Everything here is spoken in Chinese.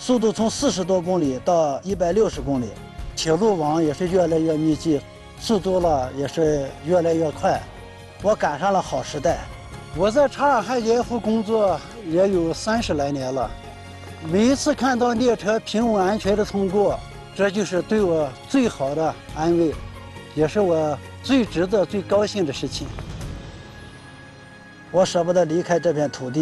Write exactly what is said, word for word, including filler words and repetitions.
速度从四十多公里到一百六十公里，铁路网也是越来越密集，速度了也是越来越快。我赶上了好时代。我在察尔汗盐湖工作也有三十来年了，每一次看到列车平稳安全的通过，这就是对我最好的安慰，也是我最值得、最高兴的事情。我舍不得离开这片土地。